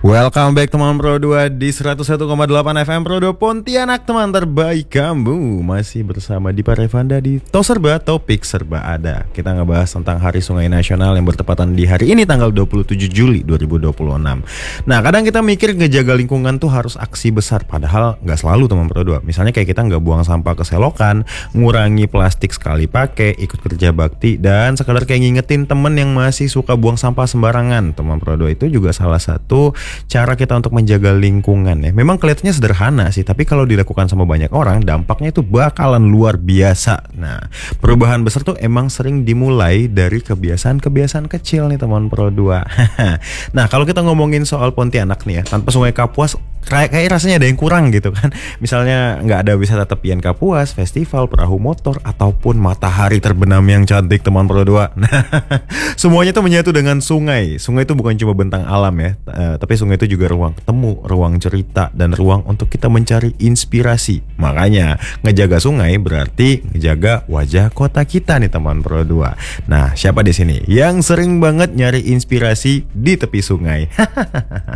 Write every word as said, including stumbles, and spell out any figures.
Welcome back teman Pro dua di seratus satu koma delapan F M Pro dua Pontianak, teman terbaik kamu. Masih bersama Dipa Revanda di Tos Serba, Topik Serba Ada. Kita ngebahas tentang Hari Sungai Nasional yang bertepatan di hari ini tanggal dua puluh tujuh Juli dua ribu dua puluh enam. Nah, kadang kita mikir ngejaga lingkungan tuh harus aksi besar, padahal nggak selalu teman Pro dua. Misalnya kayak kita nggak buang sampah ke selokan, ngurangi plastik sekali pakai, ikut kerja bakti, dan sekadar kayak ngingetin temen yang masih suka buang sampah sembarangan. Teman Pro dua itu juga salah satu cara kita untuk menjaga lingkungan ya. Memang kelihatannya sederhana sih, tapi kalau dilakukan sama banyak orang, dampaknya itu bakalan luar biasa. Nah, perubahan besar tuh emang sering dimulai dari kebiasaan-kebiasaan kecil nih teman Pro dua. Nah, kalau kita ngomongin soal Pontianak nih ya, tanpa Sungai Kapuas kayak, kayak rasanya ada yang kurang gitu kan. Misalnya nggak ada wisata tepian Kapuas, festival, perahu motor, ataupun matahari terbenam yang cantik teman Pro dua. Nah, semuanya tuh menyatu dengan sungai. Sungai itu bukan cuma bentang alam ya, uh, tapi sungai itu juga ruang ketemu, ruang cerita, dan ruang untuk kita mencari inspirasi. Makanya ngejaga sungai berarti ngejaga wajah kota kita nih teman Pro dua. Nah, siapa di sini yang sering banget nyari inspirasi di tepi sungai?